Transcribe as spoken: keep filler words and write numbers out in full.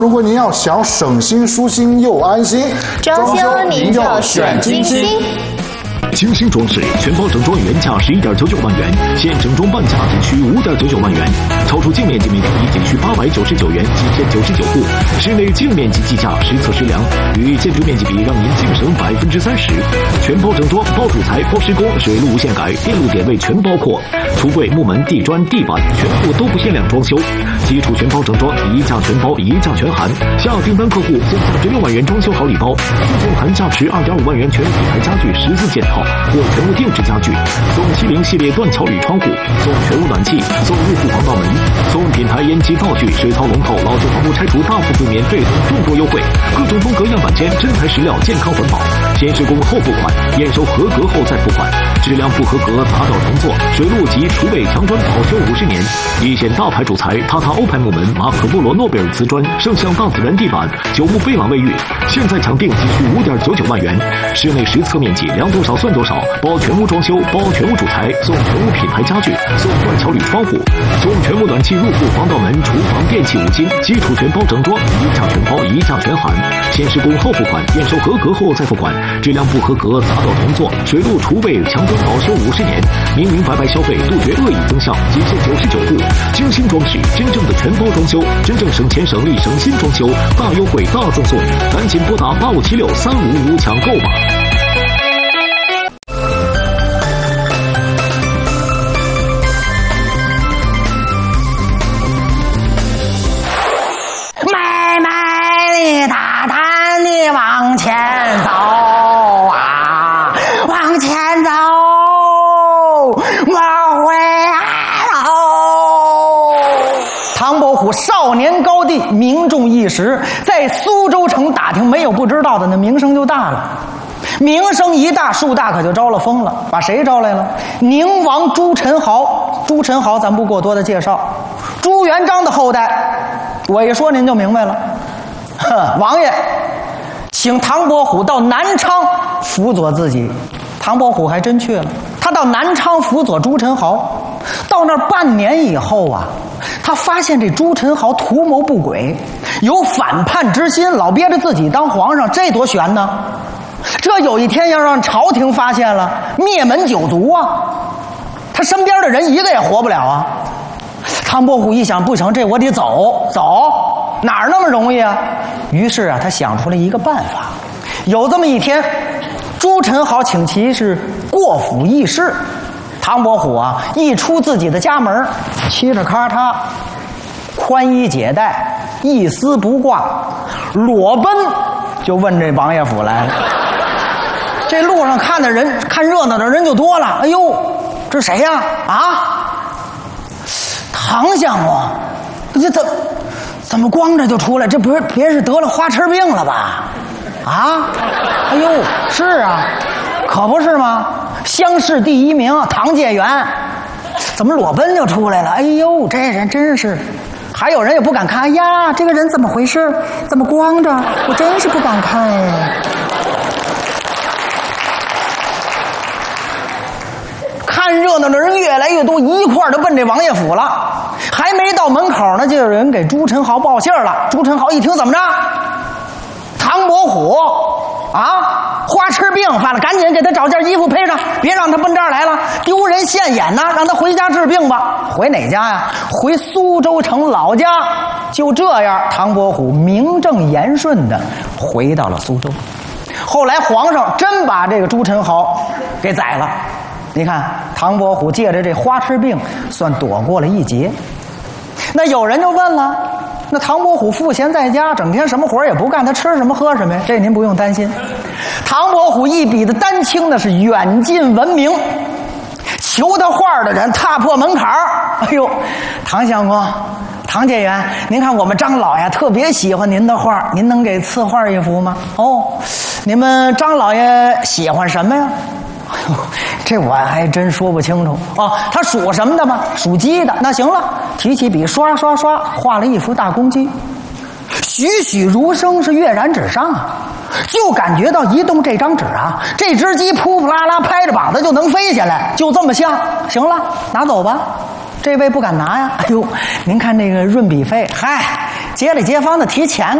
如果您要想省心、舒心又安心， 装修您就选金星。 精心装饰全包整装原价十一点九九万元，现整装半价仅需五点九九万元，超出净面积每平米仅需八百九十九元，几天九十九户。室内净面积计价实测实量，与建筑面积比让您净省百分之三十。全包整装，包主材、包施工、水路无限改，电路点位全包括。橱柜、木门、地砖、地板全部都不限量装修，基础全包整装，一价全包，一价全含。下订单客户送价值六万元装修好礼包，附送含价值二点五万元全品牌家具十四件套。或全屋定制家具，送七零系列断桥铝窗户，送全屋暖气，送入户防盗门，送品牌烟机灶具、水槽龙头、老旧房屋拆除大幅度免费等众多优惠，各种风格样板间，真材实料，健康环保，先施工后付款，验收合格后再付款，质量不合格砸掉重做，水路及厨卫墙砖保修五十年，一线大牌主材，塔塔欧派木门、马可波罗诺贝尔瓷砖、圣象大自然地板、九牧贝朗卫浴，现在抢订仅需五点九九万元，室内实测面积量多少算多少。包全屋装修，包全屋主材，送全屋品牌家具，送断桥铝窗户，送全屋暖气入户防盗门、厨房电器五金，基础全包整装，一价全包，一价全含，先施工后付款，验收合格后再付款，质量不合格砸掉重做，水路厨卫墙砖保修五十年，明明白白消费，杜绝恶意增项，仅限九十九户，精心装饰，真正的全包装修，真正省钱省力省心装修，大优惠大赠送，赶紧拨打八五七六三五五抢购吧。 往前走啊，往前走，往回走。唐伯虎少年高第，名重一时，在苏州城打听没有不知道的，那名声就大了。名声一大，树大可就招了风了。把谁招来了？宁王朱宸濠。朱宸濠咱不过多的介绍，朱元璋的后代。我一说您就明白了。呵，王爷请唐伯虎到南昌辅佐自己，唐伯虎还真去了。他到南昌辅佐朱宸濠，到那儿半年以后啊，他发现这朱宸濠图谋不轨，有反叛之心，老憋着自己当皇上，这多悬呢！这有一天要让朝廷发现了，灭门九族啊，他身边的人一个也活不了啊。唐伯虎一想，不成，这我得走走，哪儿那么容易啊？于是啊，他想出了一个办法。有这么一天，朱宸濠请其是过府议事，唐伯虎啊一出自己的家门，嘁哩咔嚓，宽衣解带，一丝不挂，裸奔就问这王爷府来了。这路上看的人，看热闹的人就多了。哎呦，这谁呀？啊，唐相公，这怎怎么光着就出来？这不是别是得了花痴病了吧？啊，哎呦，是啊，可不是吗？乡试第一名唐介元，怎么裸奔就出来了？哎呦，这人真是。还有人也不敢看，哎呀，这个人怎么回事？怎么光着？我真是不敢看哎。看热闹的人越来越多，一块儿都奔这王爷府了。还没到门口呢，就有人给朱宸濠报信了。朱宸濠一听，怎么着？唐伯虎啊，花痴病犯了，赶紧给他找件衣服配上，别让他奔这儿来了，丢人现眼呐！让他回家治病吧。回哪家呀？回苏州城老家。就这样，唐伯虎名正言顺的回到了苏州。后来皇上真把这个朱宸濠给宰了。你看，唐伯虎借着这花痴病，算躲过了一劫。那有人就问了，那唐伯虎赋闲在家，整天什么活也不干，他吃什么喝什么呀？这您不用担心。唐伯虎一笔的丹青呢，是远近闻名，求他画的人踏破门槛儿。哎呦，唐相公，唐介元，您看我们张老爷特别喜欢您的画，您能给赐画一幅吗？哦，你们张老爷喜欢什么呀？这我还真说不清楚哦。他属什么的吗？属鸡的。那行了，提起笔刷刷刷画了一幅大公鸡，栩栩如生，是跃然纸上啊。就感觉到一动这张纸啊，这只鸡扑扑啦啦拍着膀子就能飞下来，就这么像。行了，拿走吧。这位不敢拿呀。哎呦，您看这个润笔费，嗨， 街里街坊的提钱